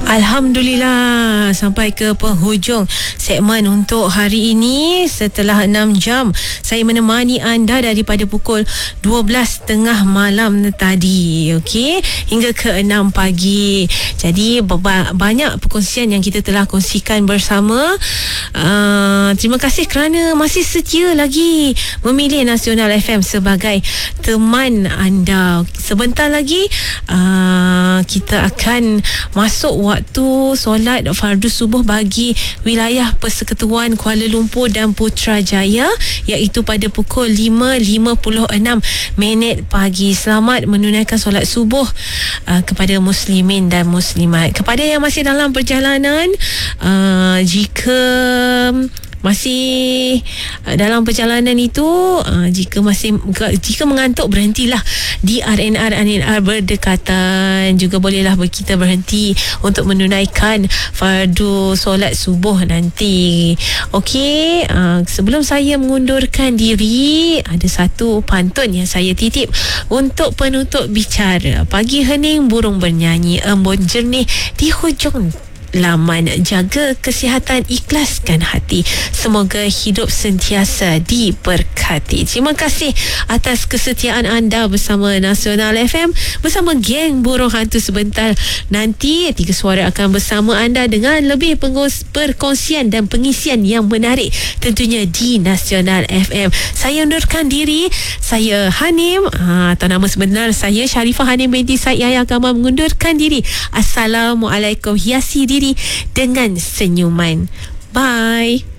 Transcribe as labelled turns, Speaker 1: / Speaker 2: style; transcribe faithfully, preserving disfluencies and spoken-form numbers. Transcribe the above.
Speaker 1: Alhamdulillah, sampai ke penghujung segmen untuk hari ini. Setelah enam jam saya menemani anda daripada pukul dua belas tiga puluh malam tadi, okey, hingga ke enam pagi. Jadi banyak perkongsian yang kita telah kongsikan bersama. Uh, terima kasih kerana masih setia lagi memilih Nasional F M sebagai teman anda. Sebentar lagi uh, kita akan masuk waktu solat fardu subuh bagi wilayah Persekutuan Kuala Lumpur dan Putrajaya, iaitu pada pukul lima lima puluh enam minit pagi. Selamat menunaikan solat subuh uh, kepada muslimin dan muslimat. Kepada yang masih dalam perjalanan, uh, jika masih dalam perjalanan itu, uh, jika masih jika mengantuk, berhentilah di R N R R N R berdekatan. Juga bolehlah kita berhenti untuk menunaikan fardu solat subuh nanti. Okey, uh, sebelum saya mengundurkan diri, ada satu pantun yang saya titip untuk penutup bicara. Pagi hening burung bernyanyi, embun jernih di hujung laman. Jaga kesihatan, ikhlaskan hati. Semoga hidup sentiasa diberkati. Terima kasih atas kesetiaan anda bersama Nasional F M, bersama geng Burung Hantu. Sebentar nanti Tiga Suara akan bersama anda dengan lebih perkongsian dan pengisian yang menarik, tentunya di Nasional F M. Saya undurkan diri. Saya Hanim, ha, atau nama sebenar saya Sharifah Hanim binti Said Yahya Kamal, mengundurkan diri. Assalamualaikum. Hiasi diri dengan senyuman. Bye.